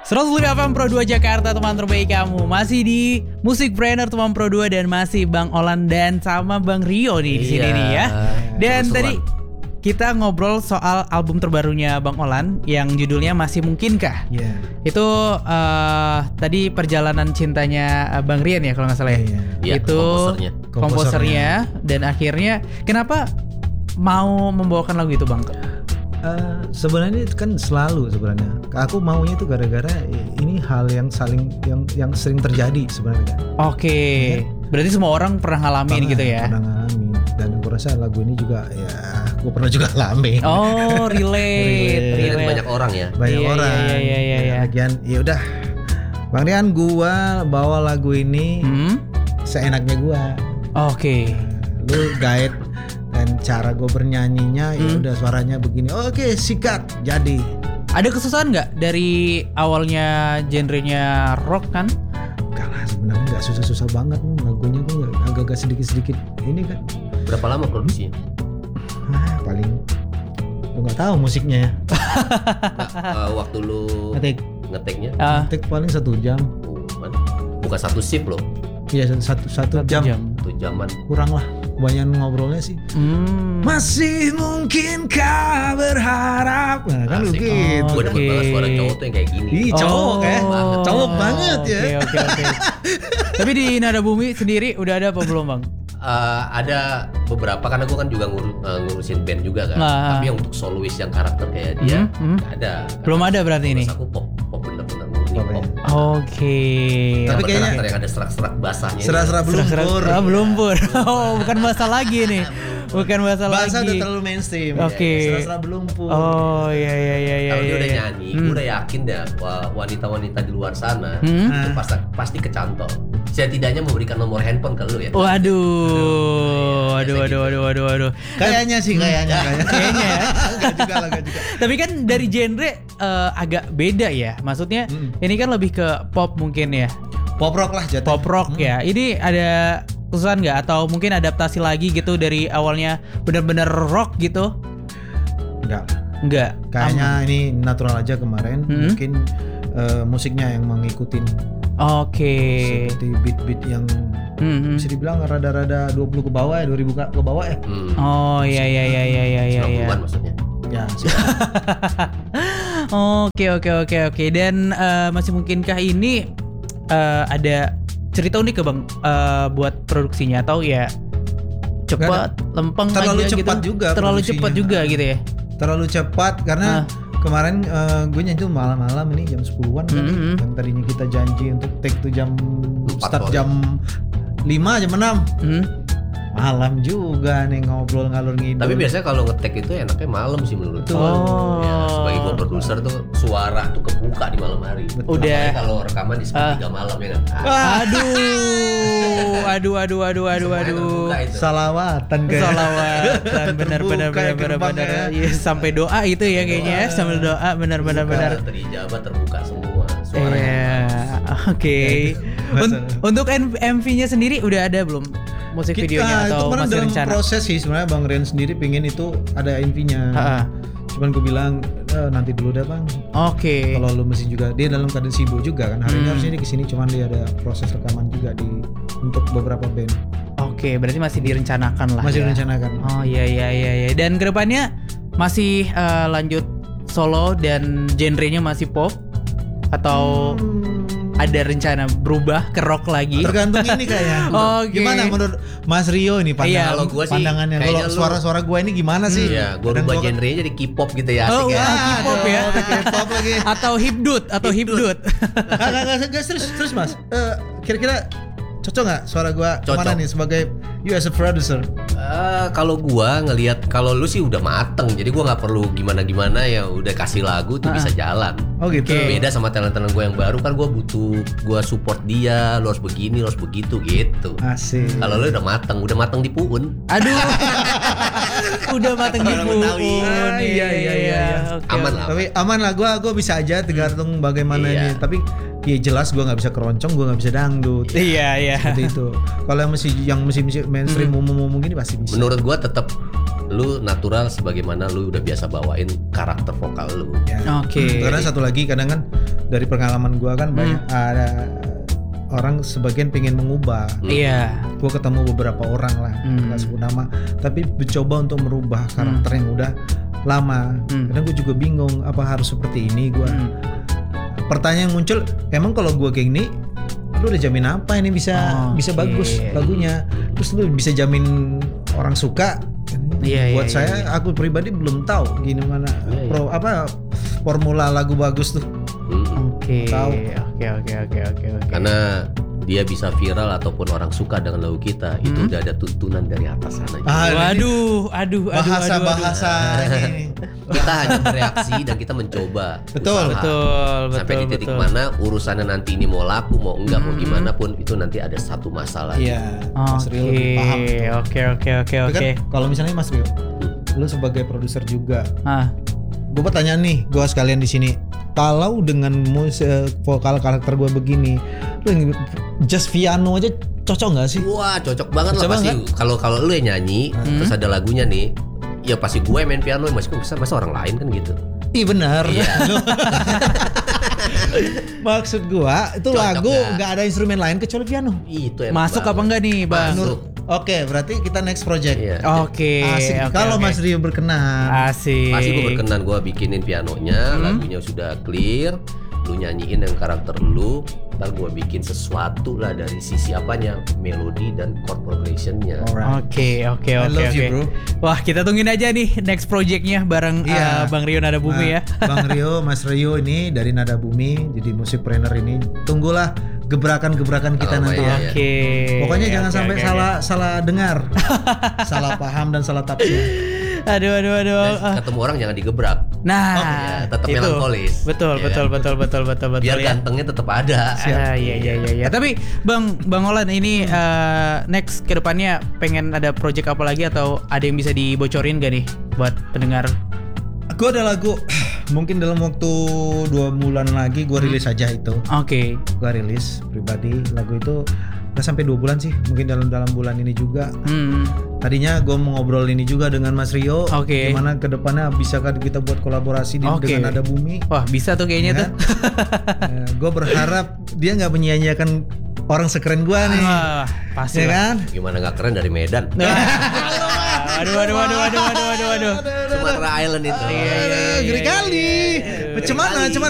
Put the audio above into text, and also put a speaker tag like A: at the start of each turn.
A: 105 FM Pro 2 Jakarta, teman terbaik kamu. Masih di Musik Brainer teman Pro 2 dan masih Bang Olan dan sama Bang Rio nih di sini nih ya. Dan tadi kita ngobrol soal album terbarunya Bang Olan yang judulnya Masih Mungkinkah. Itu tadi perjalanan cintanya Bang Rian ya kalau nggak salah ya. Itu komposernya dan akhirnya kenapa mau membawakan lagu itu Bang?
B: Sebenarnya itu kan selalu sebenarnya. Aku maunya itu gara-gara ini hal yang yang sering terjadi sebenarnya.
A: Oke. Berarti semua orang pernah ngalamin gitu ya.
B: Pernah ngalamin dan aku rasa lagu ini juga ya aku pernah juga ngalamin.
A: Oh, relate.
C: Banyak orang ya.
B: Banyak orang.
A: Iya.
B: Lagian ya udah. Bang Rian gua bawa lagu ini seenaknya gua.
A: Oke.
B: Lu guide dan cara gue bernyanyinya ya udah suaranya begini. Oke, sikat jadi.
A: Ada kesusahan nggak dari awalnya genrenya rock kan?
B: Enggak lah, sebenarnya nggak susah-susah banget lagunya tuh agak-agak sedikit-sedikit ini kan.
C: Berapa lama produksinya?
B: Paling lu nggak tahu musiknya ya.
C: Waktu lu ngeteknya?
B: Ngetek paling 1 jam.
C: Bukan satu shift loh.
B: Iya satu jam.
C: 1 jaman.
B: Kurang lah. Banyak ngobrolnya sih. Masih mungkinkah berharap. Nah kan lu gitu.
C: Gue demen banget suara cowok tuh yang kayak gini.
B: Ih cowok ya. Cowok banget ya.
A: Oke. Tapi di Nada Bumi sendiri udah ada apa belum Bang?
C: Ada beberapa karena gue kan juga ngurusin band juga kan. Tapi yang untuk solois yang karakter kayak dia gak ada.
A: Belum ada berarti ini.
C: Aku pop bener-bener murni pop.
A: Oke.
C: Tapi kayaknya yang ada serak-serak basahnya.
B: Serak-serak belumpur.
A: Belumpur. Oh, bukan bahasa lagi nih. Bukan bahasa lagi.
B: Bahasa udah terlalu mainstream.
A: Oke.
B: Serak-serak belumpur.
A: Oh iya.
C: Kalau dia udah nyanyi, gue udah yakin dah wanita-wanita di luar sana itu pasti kecantol. Setidaknya memberikan nomor handphone ke lu ya.
A: Waduh.
B: Kayaknya ya. Enggak juga.
A: Tapi kan dari genre agak beda ya. Maksudnya ini kan lebih ke pop mungkin ya.
B: Pop rock lah jatuh.
A: Pop rock ya. Ini ada kesusahan nggak atau mungkin adaptasi lagi gitu dari awalnya benar-benar rock gitu? Enggak.
B: Kayaknya ini natural aja kemarin. Mungkin musiknya yang mengikutin.
A: Oke.
B: Seperti beat-beat yang bisa dibilang rada-rada 20 ke bawah ya, 2000 ke bawah ya.
A: Oh iya.
C: 90-an maksudnya.
B: Ya.
A: Oke. Dan masih mungkinkah ini ada cerita unik ke Bang buat produksinya atau ya cepat, lempeng
B: terlalu
A: aja
B: cepat
A: gitu?
B: juga.
A: Terlalu cepat juga gitu ya.
B: Terlalu cepat karena kemarin gue nyanyi tuh malam-malam ini jam 10-an kan. Yang tadinya kita janji untuk take tuh start jam 5 jam 6. Malam juga nih ngobrol ngalur ngidul.
C: Tapi biasanya kalau ngetek itu enaknya malam sih menurut gue. Ya, sebagai gue produser tuh suara tuh kebuka di malam hari.
A: Udah.
C: Kalau rekaman di sepertiga malam ya kan.
A: Aduh.
B: Salawatan kayak.
A: Salawatan benar. Ya, sampai doa itu ya kayaknya. Sambil doa benar.
C: Terijabah terbuka semua suaranya.
A: Oke. Untuk MV-nya sendiri udah ada belum? Musik videonya atau
B: itu
A: masih
B: dalam
A: rencana?
B: Proses sih sebenarnya Bang Rian sendiri pingin itu ada MV-nya. Cuman gue bilang nanti dulu deh Bang.
A: Oke.
B: Kalau lu mesti juga dia dalam keadaan sibuk juga kan. Hari ini harusnya dia kesini cuman dia ada proses rekaman juga untuk beberapa band.
A: Oke, berarti masih direncanakan lah.
B: Masih
A: ya?
B: direncanakan.
A: Oh iya. Dan kedepannya masih lanjut solo dan genrenya masih pop atau ada rencana berubah ke rock lagi?
B: Tergantung ini kayaknya. Gimana menurut Mas Rio ini pandangannya? Kalau suara-suara gue ini gimana sih?
C: Iya, gue rubah genrenya jadi K-pop gitu ya.
A: K-pop ya.
B: K-pop lagi.
A: Atau hipdut.
B: Enggak serius Mas. Kira-kira cocok nggak suara gue kemana nih sebagai you as a producer?
C: Kalau gue ngelihat kalau lu sih udah mateng, jadi gue nggak perlu gimana ya, udah kasih lagu tuh bisa jalan.
B: Oh gitu.
C: Beda sama talent-talent gue yang baru kan gue butuh support dia, lu harus begini, lu harus begitu gitu.
B: Asik.
C: Kalau lu udah mateng di puun.
A: Aduh. Udah mateng di puun.
B: Iya.
C: Aman lah.
B: Tapi aman lah, gue bisa aja tergantung bagaimana ini. Tapi ya jelas gue nggak bisa keroncong, gue nggak bisa dangdut.
A: Iya.
B: Seperti itu. Kalau yang musik mainstream umum gini pasti bisa.
C: Menurut gue tetap lu natural sebagaimana lu udah biasa bawain karakter vokal lu.
B: Ya.
A: Oke.
B: Karena satu lagi kadang kan dari pengalaman gue kan banyak ada orang sebagian pengen mengubah.
A: Iya.
B: Gue ketemu beberapa orang lah, nggak sebut nama, tapi mencoba untuk merubah karakter yang udah lama. Karena gue juga bingung apa harus seperti ini. Gue pertanyaan yang muncul, emang kalau gue kayak gini, lu udah jamin apa ini bisa bagus lagunya? Terus lu bisa jamin orang suka? Buat saya, aku pribadi belum tahu gimana formula lagu bagus tuh.
A: Oke.
C: Karena dia bisa viral ataupun orang suka dengan lagu kita, itu udah ada tuntunan dari atas sana.
A: Waduh,
B: bahasa ini.
C: Kita hanya bereaksi dan kita mencoba.
A: Betul.
C: Sampai di titik mana urusannya nanti ini mau laku, mau enggak, mau gimana pun itu nanti ada satu masalah.
B: Iya. Mas Rio lebih paham.
A: Oke.
B: Kalau misalnya Mas Rio, lu sebagai produser juga. Gue pertanyaan nih, gue sekalian di sini. Kalau dengan vokal karakter gue begini, lu just piano aja cocok nggak sih?
C: Wah, cocok banget lah pasti. Kalau lu yang nyanyi, terus ada lagunya nih, ya pasti gue main piano, masa orang lain kan gitu.
B: Iya benar.
C: Iya.
B: Maksud gue itu cocok lagu nggak ada instrumen lain kecuali piano.
C: Itu
A: masuk banget. Apa enggak nih, Bang?
C: Masuk.
B: Oke, berarti kita next project.
A: Oke.
B: Asik. Kalau Mas Rio berkenan.
A: Asik.
C: Pasti gue berkenan, gue bikinin pianonya, lagunya sudah clear, lu nyanyiin yang karakter lu, ntar gue bikin sesuatu lah dari sisi apanya, melodi dan chord progressionnya.
A: Oke.
B: I love you, bro.
A: Wah, kita tungguin aja nih next projectnya bareng Bang Rio Nada Bumi ya.
B: Bang Rio, Mas Rio ini dari Nada Bumi, jadi musikpreneur ini. Tunggulah gebrakan-gebrakan kita nanti ya.
A: Oke.
B: Pokoknya jangan sampai salah dengar, salah paham dan salah tafsir.
A: Aduh.
C: Ketemu orang jangan digebrak.
A: Nah,
C: tetap melankolis.
A: Betul.
C: Biar gantengnya tetap ada.
A: Iya. Tapi Bang Olan ini next kedepannya pengen ada project apa lagi atau ada yang bisa dibocorin gak nih buat pendengar?
B: Gue ada lagu, mungkin dalam waktu 2 bulan lagi gue rilis aja itu.
A: Oke.
B: Gue rilis pribadi lagu itu nggak sampai 2 bulan sih, mungkin dalam bulan ini juga. Tadinya gue mau ngobrol ini juga dengan Mas Rio. Gimana kedepannya bisakah kita buat kolaborasi dengan Nada Bumi?
A: Wah bisa tuh kayaknya tuh.
B: Gue berharap dia nggak menyia-nyiakan orang sekeren gue nih.
A: Pasti
B: ya kan?
C: Gimana nggak keren dari Medan?
A: Aduh.
C: Sumatera Island itu.
B: Ngeri kali. Cuman